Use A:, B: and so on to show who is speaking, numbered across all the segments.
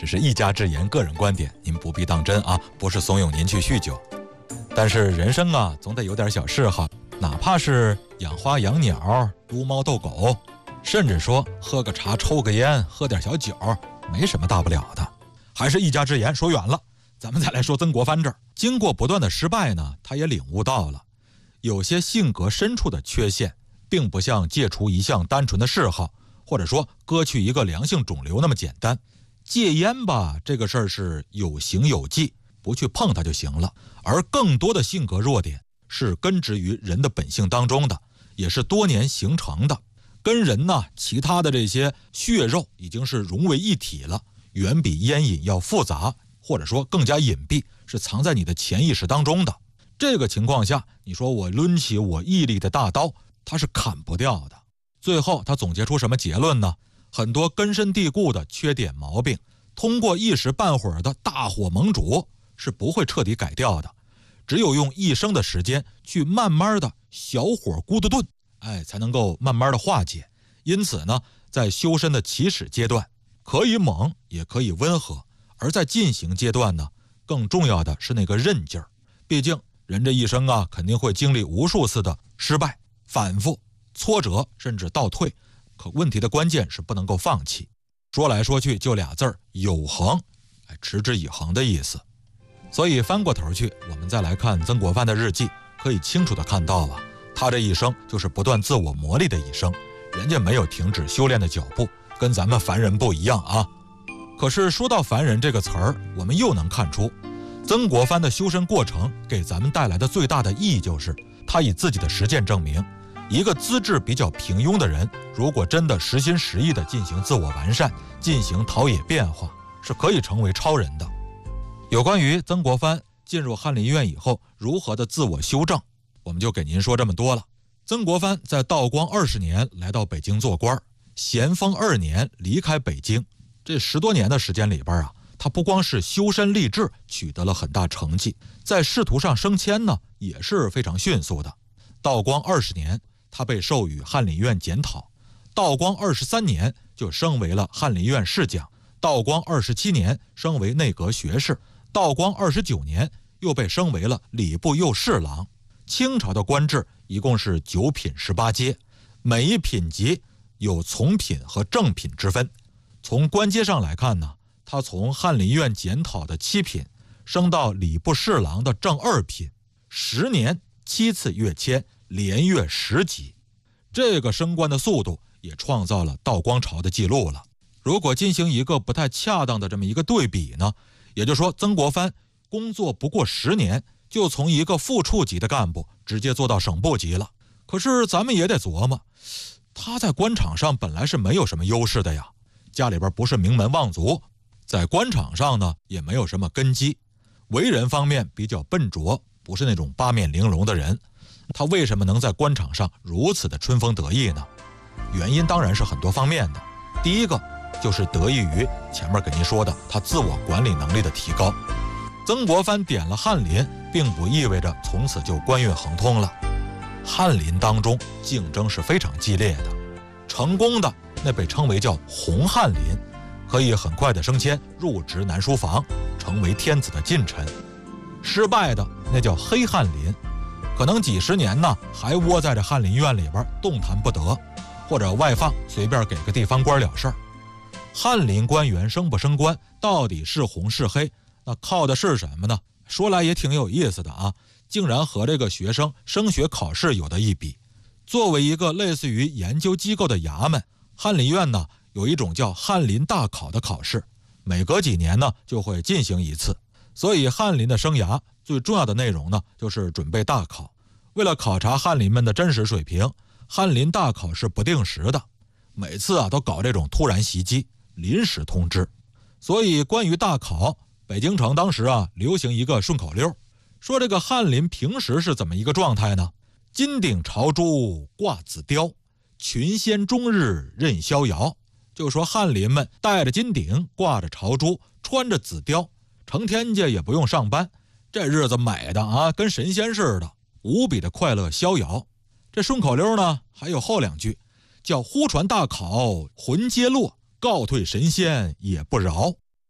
A: 只是一家之言，个人观点，您不必当真啊，不是怂恿您去酗酒。但是人生啊，总得有点小嗜好，哪怕是养花养鸟、撸猫逗狗，甚至说喝个茶、抽个烟、喝点小酒，没什么大不了的。还是一家之言，说远了。咱们再来说曾国藩这儿，经过不断的失败呢，他也领悟到了，有些性格深处的缺陷，并不像戒除一项单纯的嗜好，或者说割去一个良性肿瘤那么简单。戒烟吧，这个事儿是有形有迹，不去碰它就行了。而更多的性格弱点是根植于人的本性当中的，也是多年形成的，跟人呢其他的这些血肉已经是融为一体了，远比烟瘾要复杂，或者说更加隐蔽，是藏在你的潜意识当中的。这个情况下，你说我抡起我毅力的大刀，它是砍不掉的。最后他总结出什么结论呢？很多根深蒂固的缺点毛病，通过一时半会儿的大火猛煮是不会彻底改掉的，只有用一生的时间去慢慢的小火咕嘟炖，才能够慢慢的化解。因此呢，在修身的起始阶段，可以猛也可以温和，而在进行阶段呢，更重要的是那个韧劲儿。毕竟人这一生啊，肯定会经历无数次的失败、反复、挫折，甚至倒退。可问题的关键是不能够放弃。说来说去就俩字儿，有恒，持之以恒的意思。所以翻过头去，我们再来看曾国藩的日记，可以清楚地看到啊，他这一生就是不断自我磨砺的一生，人家没有停止修炼的脚步，跟咱们凡人不一样啊。可是说到凡人这个词儿，我们又能看出曾国藩的修身过程给咱们带来的最大的意义，就是他以自己的实践证明，一个资质比较平庸的人，如果真的实心实意地进行自我完善，进行陶冶变化，是可以成为超人的。有关于曾国藩进入翰林院以后如何的自我修正，我们就给您说这么多了。曾国藩在道光20年来到北京做官，咸丰2年离开北京，这10多年的时间里边啊，他不光是修身立志取得了很大成绩，在仕途上升迁呢也是非常迅速的。道光20年他被授予翰林院检讨，道光23年就升为了翰林院侍讲，道光27年升为内阁学士，道光29年又被升为了礼部右侍郎。清朝的官制一共是9品18阶，每一品级有从品和正品之分。从官阶上来看呢，他从翰林院检讨的7品升到礼部侍郎的正2品，10年7次跃迁，连跃10级。这个升官的速度也创造了道光朝的记录了。如果进行一个不太恰当的这么一个对比呢，也就是说曾国藩工作不过10年，就从一个副处级的干部直接做到省部级了。可是咱们也得琢磨，他在官场上本来是没有什么优势的呀，家里边不是名门望族，在官场上呢也没有什么根基，为人方面比较笨拙，不是那种八面玲珑的人。他为什么能在官场上如此的春风得意呢？原因当然是很多方面的。第一个就是得益于前面给您说的他自我管理能力的提高。曾国藩点了翰林，并不意味着从此就官运亨通了。翰林当中竞争是非常激烈的，成功的那被称为叫红翰林，可以很快的升迁入职南书房，成为天子的近臣。失败的那叫黑翰林，可能几十年呢还窝在这翰林院里边动弹不得，或者外放随便给个地方官了事儿。翰林官员升不升官，到底是红是黑，那靠的是什么呢？说来也挺有意思的啊，竟然和这个学生升学考试有的一比。作为一个类似于研究机构的衙门，翰林院呢有一种叫翰林大考的考试，每隔几年呢就会进行一次。所以翰林的生涯最重要的内容呢就是准备大考。为了考察翰林们的真实水平，翰林大考是不定时的，每次啊都搞这种突然袭击，临时通知。所以关于大考，北京城当时啊流行一个顺口溜，说这个翰林平时是怎么一个状态呢？金顶朝珠挂紫貂，群仙终日任逍遥。就说翰林们戴着金顶，挂着朝珠，穿着紫貂，成天家也不用上班，这日子美的啊跟神仙似的，无比的快乐逍遥。这顺口溜呢还有后2句，叫忽传大考魂皆落，告退神仙也不饶。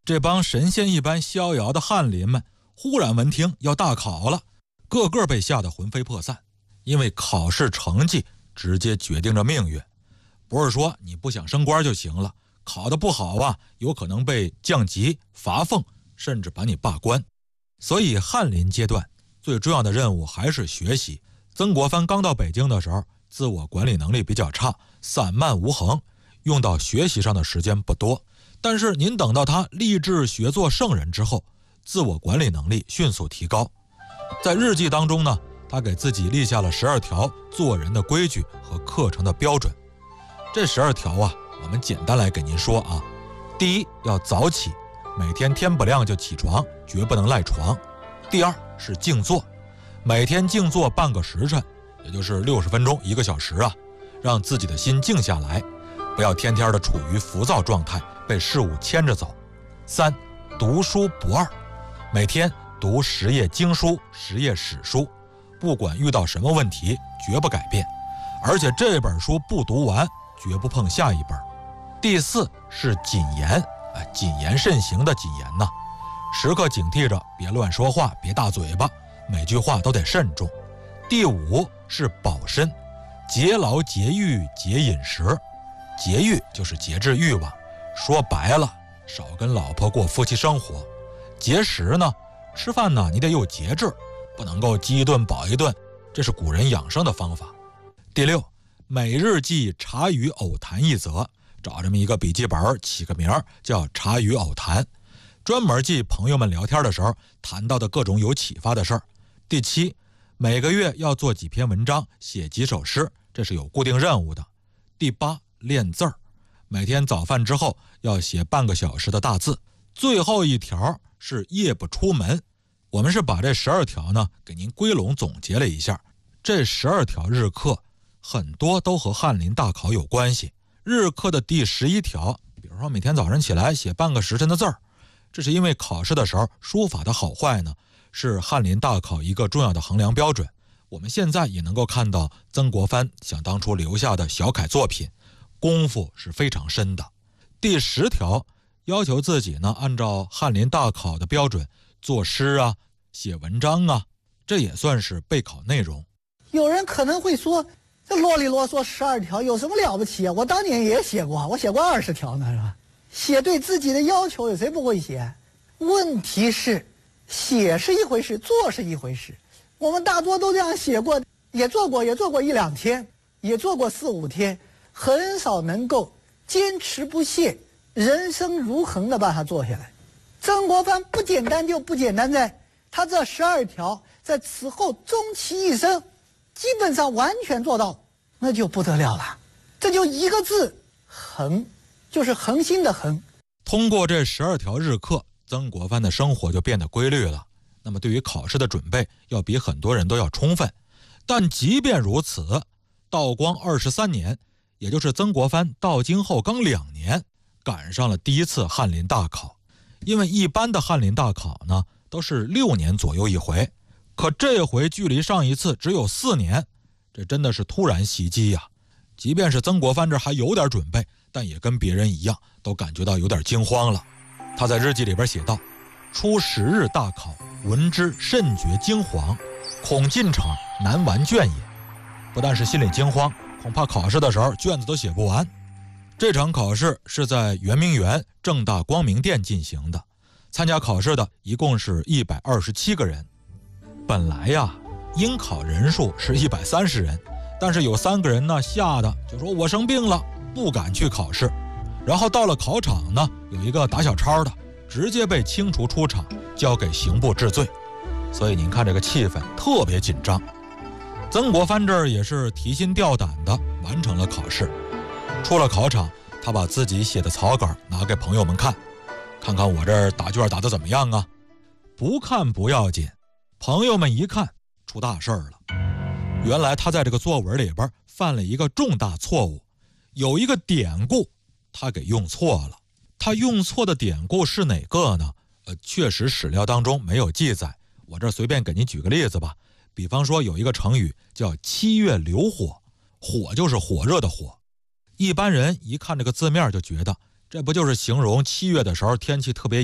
A: 这帮神仙一般逍遥的翰林们忽然闻听要大考了，个个被吓得魂飞魄散，因为考试成绩直接决定着命运。不是说你不想升官就行了，考得不好啊，有可能被降级、罚俸，甚至把你罢官。所以翰林阶段最重要的任务还是学习。曾国藩刚到北京的时候，自我管理能力比较差，散漫无恒，用到学习上的时间不多。但是您等到他立志学做圣人之后，自我管理能力迅速提高。在日记当中呢，他给自己立下了12条做人的规矩和课程的标准。这12条啊，我们简单来给您说啊。第一，要早起，每天天不亮就起床，绝不能赖床。第二是静坐，每天静坐半个时辰，也就是60分钟1个小时啊，让自己的心静下来，不要天天的处于浮躁状态，被事物牵着走。3，读书不二，每天读10页经书10页史书，不管遇到什么问题绝不改变，而且这本书不读完绝不碰下一本。第4是谨言，谨言慎行的谨言呐，时刻警惕着别乱说话，别大嘴巴，每句话都得慎重。第5是保身，节劳节欲节饮食。节欲就是节制欲望，说白了少跟老婆过夫妻生活。节食呢，吃饭呢你得有节制，不能够饥一顿饱一顿，这是古人养生的方法。第6，每日记茶余偶谈一则，找这么一个笔记本，起个名叫茶余偶谈，专门记朋友们聊天的时候谈到的各种有启发的事儿。第7，每个月要做几篇文章，写几首诗，这是有固定任务的。第8，练字儿，每天早饭之后要写半个小时的大字。最后一条是夜不出门。我们是把这12条呢给您归拢总结了一下。这12条日课很多都和翰林大考有关系。日课的第11条，比如说每天早上起来写半个时辰的字儿，这是因为考试的时候书法的好坏呢是翰林大考一个重要的衡量标准。我们现在也能够看到曾国藩想当初留下的小楷作品，功夫是非常深的。第10条要求自己呢按照翰林大考的标准作诗啊，写文章啊，这也算是备考内容。
B: 有人可能会说，这啰里啰嗦12条有什么了不起啊？我当年也写过，我写过20条呢，是吧？写对自己的要求，有谁不会写？问题是，写是一回事，做是一回事。我们大多都这样写过，也做过1、2天，也做过4、5天，很少能够坚持不懈、人生如恒的把它做下来。曾国藩不简单就不简单在，他这12条在此后终其一生，基本上完全做到，那就不得了了。这就一个字，恒，就是恒心的恒。
A: 通过这12条日课，曾国藩的生活就变得规律了。那么对于考试的准备要比很多人都要充分。但即便如此，道光23年，也就是曾国藩到京后刚2年，赶上了第一次翰林大考。因为一般的翰林大考呢都是6年左右一回，可这回距离上一次只有4年，这真的是突然袭击呀。即便是曾国藩这还有点准备，但也跟别人一样都感觉到有点惊慌了。他在日记里边写道，初10日大考，闻之甚觉惊惶，恐进场难完卷也。不但是心里惊慌，恐怕考试的时候卷子都写不完。这场考试是在圆明园正大光明殿进行的，参加考试的一共是127个人。本来呀，应考人数是130人，但是有3个人呢吓得就说我生病了，不敢去考试。然后到了考场呢，有一个打小抄的直接被清除出场，交给刑部治罪。所以您看这个气氛特别紧张。曾国藩这儿也是提心吊胆的完成了考试。出了考场，他把自己写的草稿拿给朋友们看，看看我这儿答卷答得怎么样啊？不看不要紧，朋友们一看出大事儿了。原来他在这个作文里边犯了一个重大错误，有一个典故他给用错了。他用错的典故是哪个呢？确实史料当中没有记载，我这随便给您举个例子吧。比方说有一个成语叫7月流火，火就是火热的火。一般人一看这个字面就觉得这不就是形容7月的时候天气特别